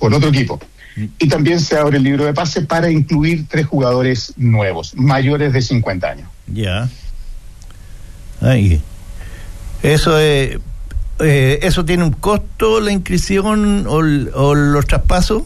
por otro equipo. Y también se abre el libro de pase para incluir 3 jugadores nuevos, mayores de 50 años. Ya. Ahí. ¿Eso tiene un costo, la inscripción o los traspasos?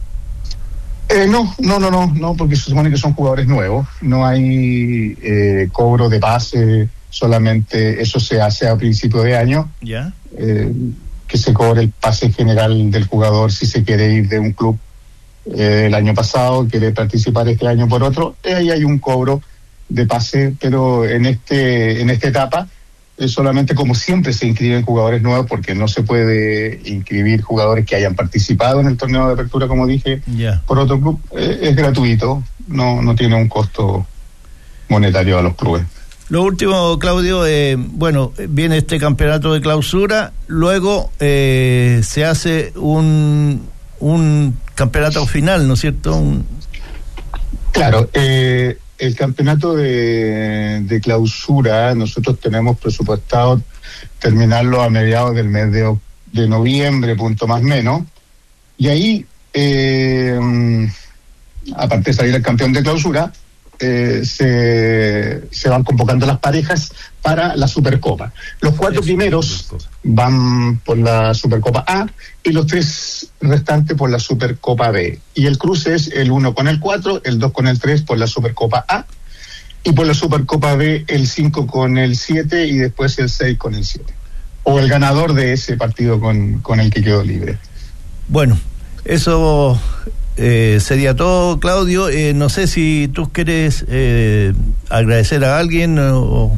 No, porque se supone que son jugadores nuevos. No hay cobro de base, solamente eso se hace a principio de año. Ya. Que se cobre el pase general del jugador si se quiere ir de un club el año pasado, quiere participar este año por otro. Ahí hay un cobro de pase, pero en esta etapa solamente, como siempre, se inscriben jugadores nuevos, porque no se puede inscribir jugadores que hayan participado en el torneo de apertura, como dije, por otro club. Es gratuito, no tiene un costo monetario a los clubes. Lo último, Claudio, viene este campeonato de clausura, luego se hace un campeonato final, ¿no es cierto? Claro, el campeonato de clausura nosotros tenemos presupuestado terminarlo a mediados del mes de noviembre, punto más menos, y ahí, aparte de salir el campeón de clausura, se van convocando las parejas para la Supercopa. Los 4 primeros van por la Supercopa A y los 3 restantes por la Supercopa B. Y el cruce es el 1 con el 4, el 2 con el 3 por la Supercopa A, y por la Supercopa B el 5 con el 7 y después el 6 con el 7. O el ganador de ese partido con el que quedó libre. Bueno, eso sería todo, Claudio. No sé si tú quieres agradecer a alguien o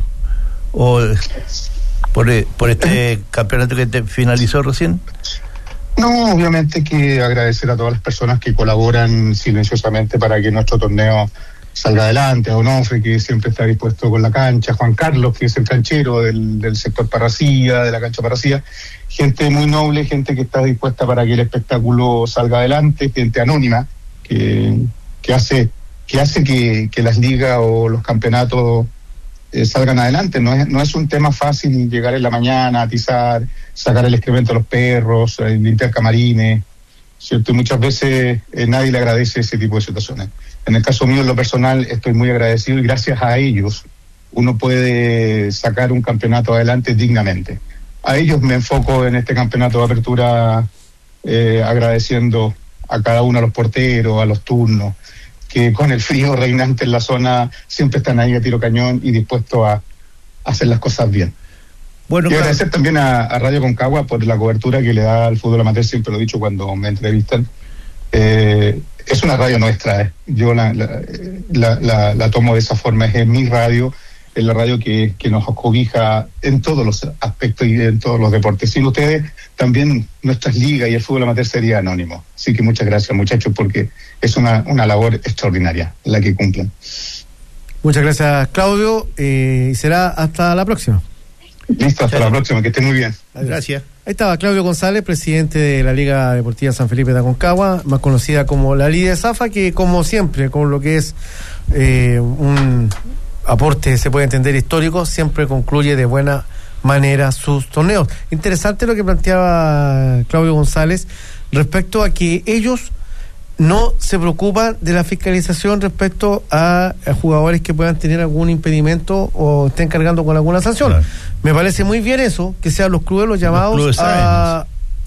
por este campeonato que te finalizó recién. No, obviamente que agradecer a todas las personas que colaboran silenciosamente para que nuestro torneo salga adelante. A Onofre, que siempre está dispuesto con la cancha, Juan Carlos, que es el canchero del sector Parracía, de la cancha Parracía, gente muy noble, gente que está dispuesta para que el espectáculo salga adelante, gente anónima que hace que las ligas o los campeonatos salgan adelante. No es un tema fácil llegar en la mañana, atizar, sacar el excremento a los perros, limpiar camarines, ¿cierto? Y muchas veces nadie le agradece ese tipo de situaciones. En el caso mío, en lo personal, estoy muy agradecido, y gracias a ellos uno puede sacar un campeonato adelante dignamente. A ellos me enfoco en este campeonato de apertura, agradeciendo a cada uno, a los porteros, a los turnos, que con el frío reinante en la zona siempre están ahí a tiro cañón y dispuestos a hacer las cosas bien. Bueno, y agradecer también a Radio Concagua por la cobertura que le da al fútbol amateur, siempre lo he dicho cuando me entrevistan. Es una radio nuestra, yo la tomo de esa forma, es mi radio, es la radio que nos cobija en todos los aspectos y en todos los deportes. Sin ustedes, también nuestras ligas y el fútbol amateur sería anónimo. Así que muchas gracias, muchachos, porque es una labor extraordinaria la que cumplen. Muchas gracias, Claudio, y será hasta la próxima. Listo, hasta la próxima, que estén muy bien. Gracias. Ahí estaba Claudio González, presidente de la Liga Deportiva San Felipe de Aconcagua, más conocida como la Liga de Zafa, que como siempre, con lo que es un aporte, se puede entender, histórico, siempre concluye de buena manera sus torneos. Interesante lo que planteaba Claudio González respecto a que ellos no se preocupan de la fiscalización respecto a jugadores que puedan tener algún impedimento o estén cargando con alguna sanción. Claro. Me parece muy bien eso, que sean los clubes los llamados a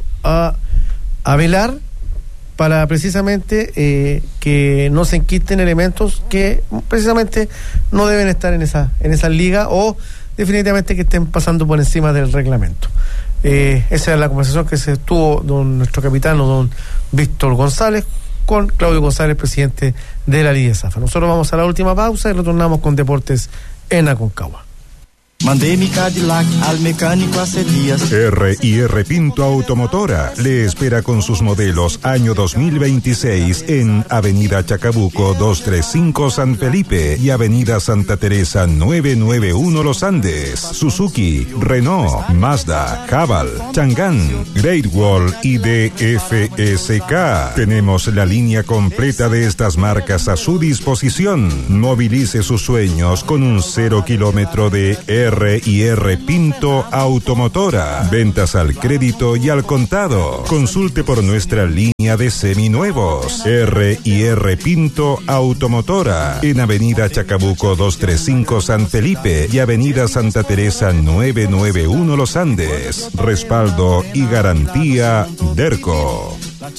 velar para precisamente que no se enquisten elementos que precisamente no deben estar en esa liga, o definitivamente que estén pasando por encima del reglamento. Esa es la conversación que se tuvo nuestro capitano, don Víctor González, con Claudio González, presidente de la Liga Zafa. Nosotros vamos a la última pausa y retornamos con Deportes en Aconcagua. Mandé mi Cadillac al mecánico hace días. R&R Pinto Automotora le espera con sus modelos año 2026 en Avenida Chacabuco 235 San Felipe y Avenida Santa Teresa 991 Los Andes. Suzuki, Renault, Mazda, Haval, Chang'an, Great Wall y DFSK. Tenemos la línea completa de estas marcas a su disposición. Movilice sus sueños con un 0 kilómetro de R&R R&R Pinto Automotora. Ventas al crédito y al contado. Consulte por nuestra línea de seminuevos. R&R Pinto Automotora. En Avenida Chacabuco 235 San Felipe y Avenida Santa Teresa 991 Los Andes. Respaldo y garantía Derco.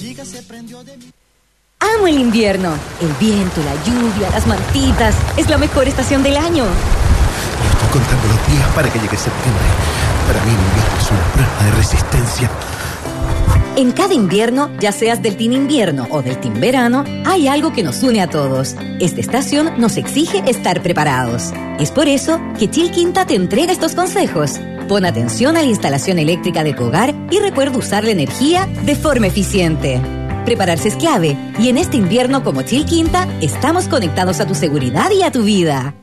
Amo el invierno. El viento, la lluvia, las mantitas. Es la mejor estación del año. Yo estoy contando los días para que llegue septiembre. Para mí el invierno es una prueba de resistencia. En cada invierno, ya seas del team invierno o del team verano, hay algo que nos une a todos. Esta estación nos exige estar preparados. Es por eso que Chilquinta te entrega estos consejos. Pon atención a la instalación eléctrica de tu hogar y recuerda usar la energía de forma eficiente. Prepararse es clave, y en este invierno como Chilquinta, estamos conectados a tu seguridad y a tu vida.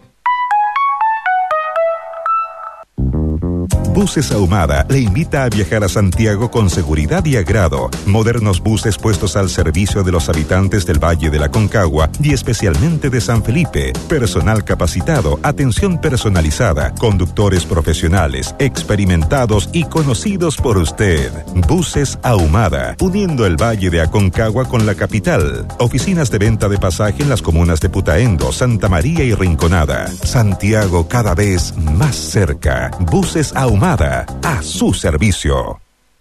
Buses Ahumada le invita a viajar a Santiago con seguridad y agrado. Modernos buses puestos al servicio de los habitantes del Valle de la Concagua y especialmente de San Felipe. Personal capacitado, atención personalizada, conductores profesionales, experimentados y conocidos por usted. Buses Ahumada, uniendo el Valle de Aconcagua con la capital. Oficinas de venta de pasaje en las comunas de Putaendo, Santa María y Rinconada. Santiago cada vez más cerca. Buses Ahumada, a su servicio.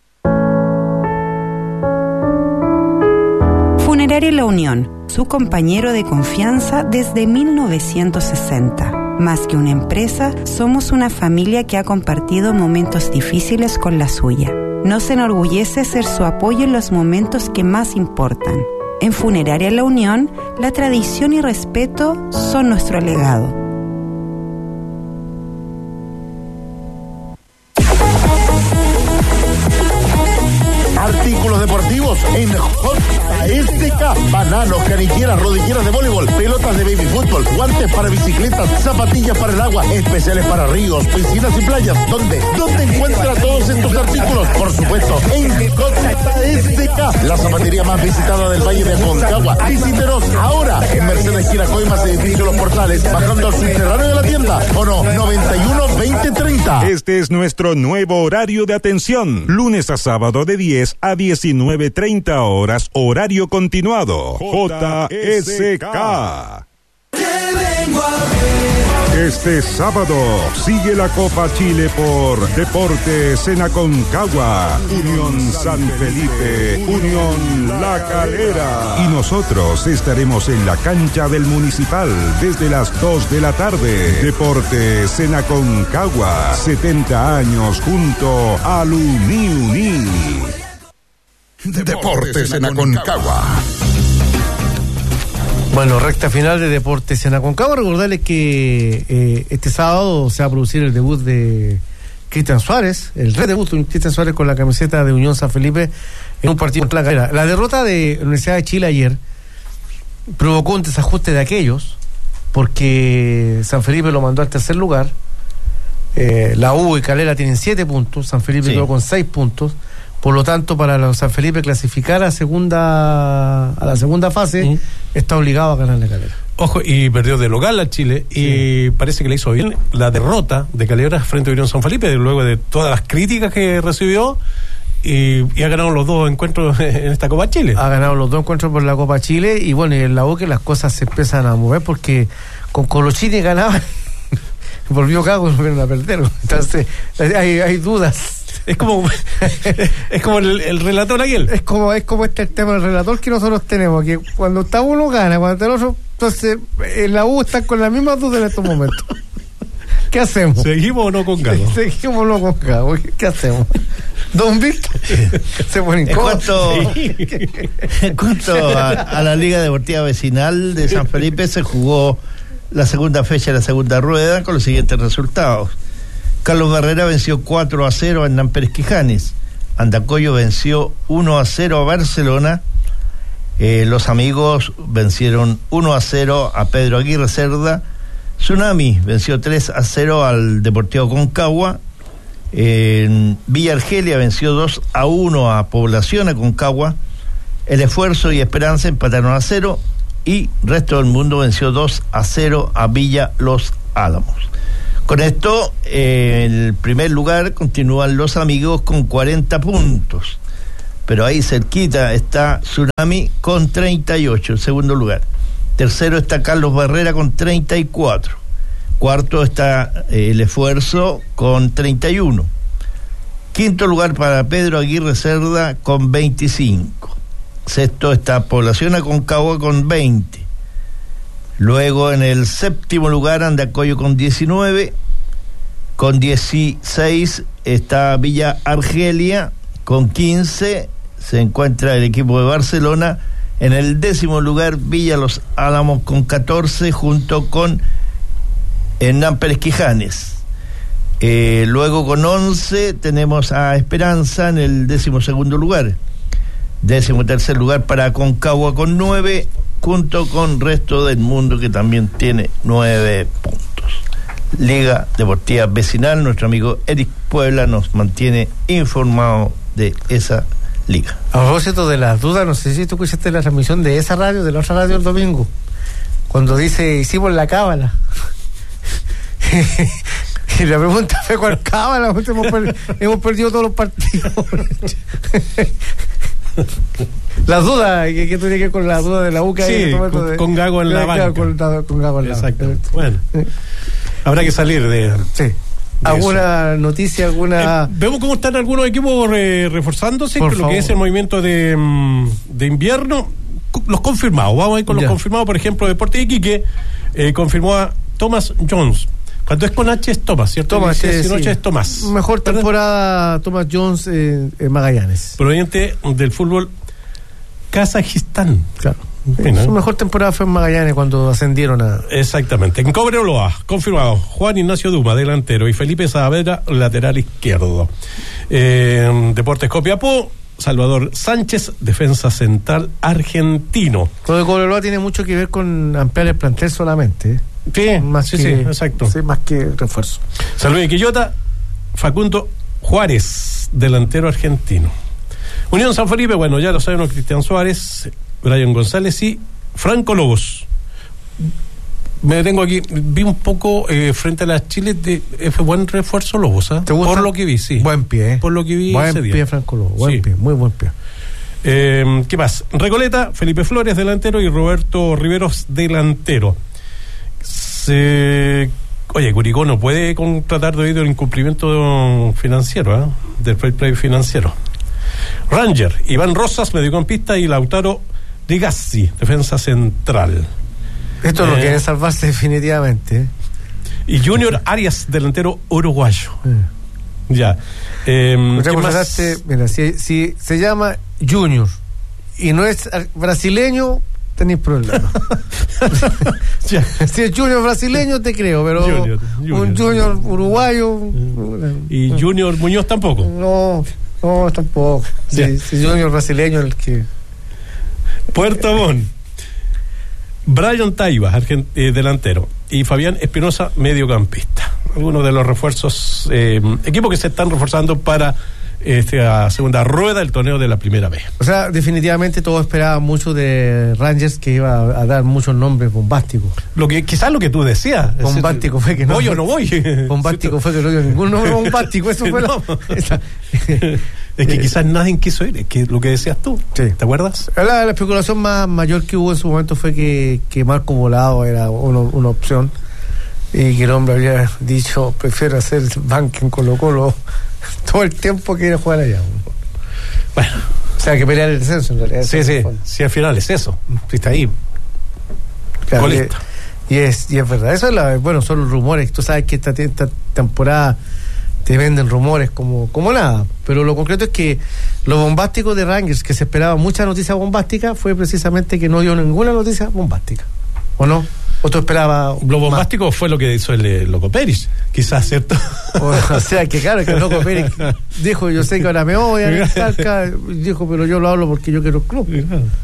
Funeraria La Unión, su compañero de confianza desde 1960. Más que una empresa, somos una familia que ha compartido momentos difíciles con la suya. Nos enorgullece ser su apoyo en los momentos que más importan. En Funeraria La Unión, la tradición y respeto son nuestro legado. Artículos deportivos en JSK. Bananos, canilleras, rodilleras de voleibol, pelotas de baby fútbol, guantes para bicicletas, zapatillas para el agua, especiales para ríos, piscinas y playas. ¿Dónde encuentra todos estos artículos? Por supuesto, en JSK, la zapatería más visitada del Valle de Aconcagua. Visítenos ahora en Mercedes Quiracoimas, edificio Los Portales, bajando al subterráneo de la tienda. O no, 91-2030. Este es nuestro nuevo horario de atención. Lunes a sábado de 10 a 19:30 horas, horario continuado. JSK. Este sábado sigue la Copa Chile por Deportes en Aconcagua, Unión San Felipe, Unión La Calera. Y nosotros estaremos en la cancha del Municipal desde las 2 de la tarde. Deportes en Aconcagua, 70 años junto al Uni. Deportes en Aconcagua. Bueno, recta final de Deportes en Aconcagua. Recordarles que este sábado se va a producir el debut de Cristian Suárez, el redebut de Cristian Suárez con la camiseta de Unión San Felipe en un partido en La Calera. La derrota de la Universidad de Chile ayer provocó un desajuste de aquellos, porque San Felipe lo mandó al tercer lugar. La U y Calera tienen 7 puntos, San Felipe quedó con 6 puntos. Por lo tanto, para los San Felipe clasificar a la segunda fase, está obligado a ganar la Calera. Ojo, y perdió de local a Chile, y parece que le hizo bien la derrota de Calera frente a Unión San Felipe, luego de todas las críticas que recibió, y ha ganado los 2 encuentros en esta Copa Chile. Ha ganado los 2 encuentros por la Copa Chile, y bueno, y en la U que las cosas se empiezan a mover, porque con Colochini ganaban, volvió Cago y volvieron a perder. Entonces, hay dudas. Es como el relator aquel. Es como el tema del relator que nosotros tenemos, que cuando está uno gana, cuando está el otro, entonces en la U están con las mismas dudas en estos momentos. ¿Qué hacemos? ¿Seguimos o no con Gago? Seguimos o no con Gago. ¿Qué hacemos? Don Víctor se pone incómodo. En cuanto a la Liga Deportiva Vecinal de San Felipe, se jugó la segunda fecha de la segunda rueda con los siguientes resultados. Carlos Barrera venció 4-0 a Hernán Pérez Quijanes. Andacollo venció 1-0 a Barcelona. Los Amigos vencieron 1-0 a Pedro Aguirre Cerda. Tsunami venció 3-0 al Deportivo Concagua. Villa Argelia venció 2-1 a Población Aconcagua. El Esfuerzo y Esperanza empataron a 0. Y Resto del Mundo venció 2-0 a Villa Los Álamos. Con esto, en el primer lugar continúan los amigos con 40 puntos. Pero ahí cerquita está Tsunami con 38, en segundo lugar. Tercero está Carlos Barrera con 34. Cuarto está El Esfuerzo con 31. Quinto lugar para Pedro Aguirre Cerda con 25. Sexto está Población Aconcagua con 20. Luego en el séptimo lugar Andacollo con 19. Con 16 está Villa Argelia con 15. Se encuentra el equipo de Barcelona. En el 10º lugar Villa Los Álamos con 14 junto con Hernán Pérez Quijanes. Luego con 11 tenemos a Esperanza en el 12º lugar. 13º lugar para Aconcagua con 9, junto con Resto del Mundo, que también tiene 9 puntos. Liga Deportiva Vecinal, nuestro amigo Eric Puebla nos mantiene informado de esa liga. A propósito de las dudas, no sé si tú escuchaste la transmisión de esa radio, de la otra radio el domingo, cuando dice, hicimos la cábala. Y la pregunta fue, ¿cuál cábala? Hemos perdido todos los partidos. Las dudas que tiene que ver con la duda de la UCA. Sí, con Gago en la banca. Con Gago en la banca. Bueno, habrá que salir de... Sí. ¿Alguna noticia, alguna...? Vemos cómo están algunos equipos reforzándose, con lo que es el movimiento de invierno. Los confirmados, vamos a ir con los confirmados. Por ejemplo, Deportes de Iquique confirmó a Thomas Jones. Cuando es con H es Thomas, ¿cierto? Thomas, si sí. Noche es Tomás. Mejor temporada Thomas Jones en Magallanes. Proveniente del fútbol Kazajistán. Claro. Su mejor temporada fue en Magallanes cuando ascendieron a... Exactamente. En Cobreloa, confirmado Juan Ignacio Duma, delantero, y Felipe Saavedra, lateral izquierdo. Deportes Copiapó, Salvador Sánchez, defensa central argentino. Lo de Cobreloa tiene mucho que ver con ampliar el plantel solamente. Sí, exacto. Sí, más que refuerzo. San Luis de Quillota, Facundo Juárez, delantero argentino. Unión San Felipe, bueno, ya lo sabemos, Cristian Suárez, Brian González y Franco Lobos. Me detengo aquí, vi un poco frente a las Chile, fue buen refuerzo Lobos, ¿eh? Por lo que vi, sí. Buen pie, Por lo que vi buen ese día. Pie, Franco Lobos, buen pie, muy buen pie. ¿Qué más? Recoleta, Felipe Flores, delantero, y Roberto Riveros, delantero. Oye, Curicó no puede contratar debido al incumplimiento financiero, del fair play financiero. Ranger, Iván Rosas, mediocampista, y Lautaro Rigazzi, defensa central. Esto lo quiere salvarse definitivamente. Y Junior Arias, delantero uruguayo. Ya. Mira, si se llama Junior y no es brasileño, tenéis problemas. Si es Junior brasileño, te creo, pero un Junior uruguayo. Y Junior Muñoz tampoco. No, tampoco. Si Junior brasileño el que. Puerto Montt, Brian Taiba, delantero, y Fabián Espinosa, mediocampista. Algunos de los refuerzos, equipos que se están reforzando para esta segunda rueda del torneo de la primera vez. O sea, definitivamente todos esperaban mucho de Rangers, que iba a dar muchos nombres bombásticos. Quizás lo que tú decías. Bombástico fue que no. ¿Voy o no voy? Bombástico fue que no dio ningún nombre bombástico. Eso fue Es que quizás nadie quiso ir, es que lo que decías tú. Sí. ¿Te acuerdas? La especulación más mayor que hubo en su momento fue que Marco Volado era una opción, y que el hombre había dicho, prefiero hacer banca en Colo-Colo todo el tiempo que ir a jugar allá. Bueno, o sea, que pelear el descenso en realidad. Sí, al final es eso. Está ahí. Claro, y es verdad. Eso es son los rumores. Tú sabes que esta temporada te venden rumores como nada, pero lo concreto es que lo bombástico de Rangers, que se esperaba mucha noticia bombástica, fue precisamente que no dio ninguna noticia bombástica. ¿O no? ¿O tú esperabas? Lo bombástico más fue lo que hizo el Loco Pérez, quizás, ¿cierto? O sea, que claro, que el Loco Pérez dijo, yo sé que ahora me voy a Talca, dijo, pero yo lo hablo porque yo quiero el club.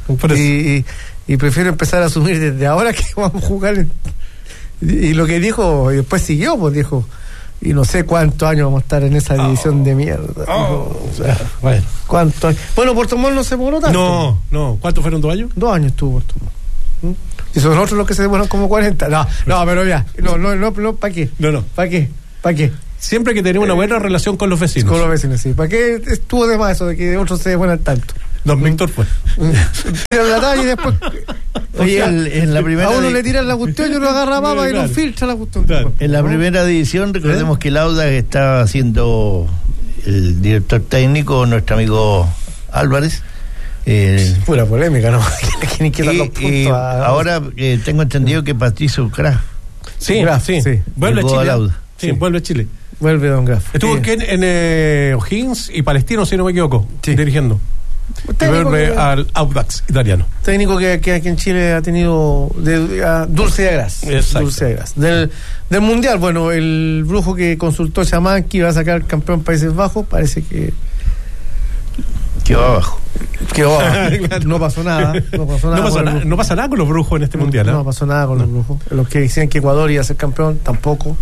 Y prefiero empezar a asumir desde ahora que vamos a jugar. Y lo que dijo, y después siguió, pues dijo, y no sé cuántos años vamos a estar en esa división de mierda. Bueno. ¿Cuántos años? Bueno, Puerto Montt no se demoró tanto. No. ¿Cuántos fueron, 2 años? 2 años estuvo Puerto Montt. Y son otros los que se demoran como 40. No, pero ya. No, ¿para qué? No. ¿Para qué? Siempre que tenemos una buena relación con los vecinos. Con los vecinos, sí. ¿Para qué estuvo de más eso de que otros se demoran tanto? Don Víctor fue. Tiran la talla y después. Oye, en la primera a uno le tiran la cuestión y uno agarra papa y no filtra la cuestión. Claro. En la primera división, recordemos que el Audax está haciendo el director técnico, nuestro amigo Álvarez. Pura polémica, ¿no? ¿Quién quiere dar los puntos? Ahora tengo entendido que Patricio Graf. Sí. Vuelve a Chile. Sí, vuelve a Chile. Vuelve Don Graf. Estuvo en O'Higgins y Palestino, si no me equivoco, dirigiendo. Y vuelve al Audax italiano. Técnico que aquí en Chile ha tenido dulce de gras. Del Mundial, bueno, el brujo que consultó Chamán que iba a sacar campeón Países Bajos, parece que quedó abajo. No pasó nada. No pasa nada con los brujos en este mundial. No pasó nada con los brujos. Los que decían que Ecuador iba a ser campeón, tampoco.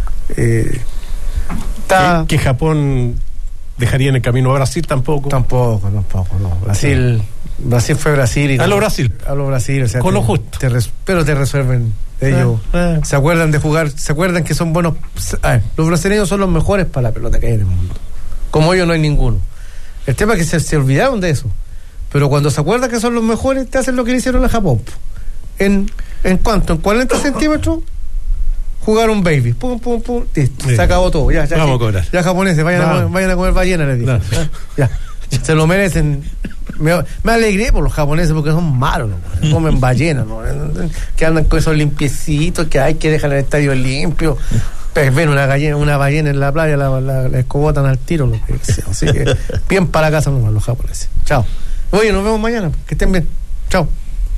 Que Japón dejaría en el camino a Brasil, tampoco. Tampoco, no. Brasil fue Brasil. Y a lo Brasil. O sea, con lo justo. Pero te resuelven ellos. Se acuerdan de jugar, se acuerdan que son buenos. Los brasileños son los mejores para la pelota que hay en el mundo. Como ellos no hay ninguno. El tema es que se olvidaron de eso. Pero cuando se acuerdan que son los mejores, te hacen lo que le hicieron a Japón. ¿En cuánto? ¿En 40 centímetros? Jugaron baby. Pum, listo. Sí. Se acabó todo. Ya, vamos a cobrar. Ya japoneses, vayan a comer ballena, les digo. Ya. Se lo merecen. Me alegré por los japoneses porque son malos, ¿no? Comen ballena, ¿no? Que andan con esos limpiecitos, que hay que dejar el estadio limpio. Ven una ballena en la playa, la escobotan al tiro, lo que sea. Así que bien para la casa nomás los japoneses. Chao. Oye, nos vemos mañana. Que estén bien. Chao.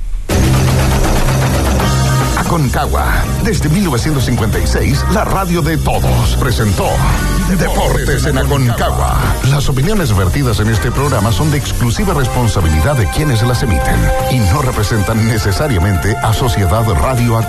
Aconcagua, desde 1956, la radio de todos, presentó Deportes en Aconcagua. Las opiniones vertidas en este programa son de exclusiva responsabilidad de quienes las emiten y no representan necesariamente a Sociedad Radio Aconcagua.